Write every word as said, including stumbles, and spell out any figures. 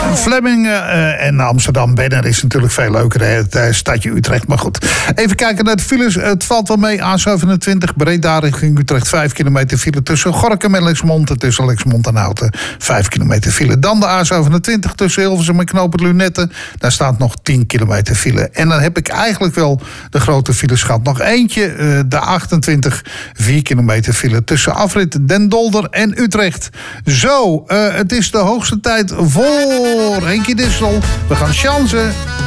Vlemmingen uh, en Amsterdam-Benner is natuurlijk veel leuker, hè? Het uh, stadje Utrecht. Maar goed, even kijken naar de files. Het valt wel mee. A zevenentwintig, Breda richting Utrecht. vijf kilometer file tussen Gorinchem en Lexmond. En tussen Lexmond en Houten. vijf kilometer file. Dan de A zevenentwintig tussen Hilversum en Knoopend Lunetten. Daar staat nog tien kilometer file. En dan heb ik eigenlijk wel de grote files gehad. Nog eentje, uh, de achtentwintig, vier kilometer file tussen afrit Den Dolder en Utrecht. Zo, uh, het is de hoogste tijd voor Henkie Dissel. We gaan chansen.